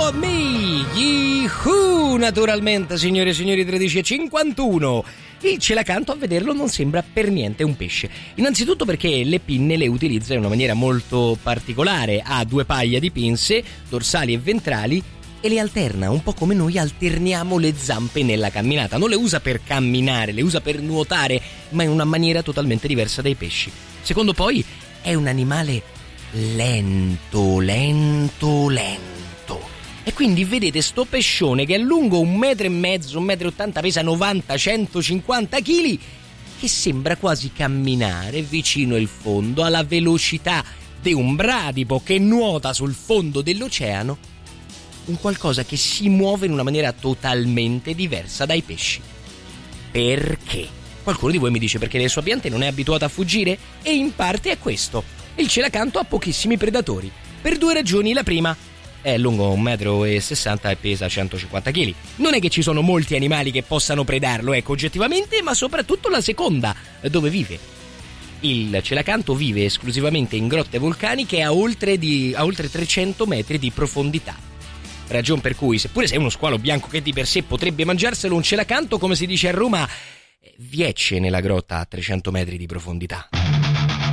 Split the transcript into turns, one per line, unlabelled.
Follow Me, gli Who, naturalmente, signore e signori, 13:51. E ce la canto, a vederlo non sembra per niente un pesce. Innanzitutto perché le pinne le utilizza in una maniera molto particolare. Ha 2 paia di pinze, dorsali e ventrali, e le alterna, un po' come noi alterniamo le zampe nella camminata. Non le usa per camminare, le usa per nuotare, ma in una maniera totalmente diversa dai pesci. Secondo poi, è un animale lento. E quindi vedete sto pescione che è lungo 1,5 metri, 1,80 m, pesa 90-150 kg, che sembra quasi camminare vicino al fondo alla velocità di un bradipo che nuota sul fondo dell'oceano, un qualcosa che si muove in una maniera totalmente diversa dai pesci. Perché? Qualcuno di voi mi dice perché le sue piante non è abituata a fuggire? E in parte è questo. Il celacanto ha pochissimi predatori, per 2 ragioni. La prima: è lungo 1,60 m e pesa 150 kg. Non è che ci sono molti animali che possano predarlo, ecco, oggettivamente, ma soprattutto la seconda, dove vive. Il celacanto vive esclusivamente in grotte vulcaniche a oltre 300 metri di profondità. Ragion per cui, seppure sei uno squalo bianco che di per sé potrebbe mangiarselo, un celacanto, come si dice a Roma, viecce nella grotta a 300 metri di profondità.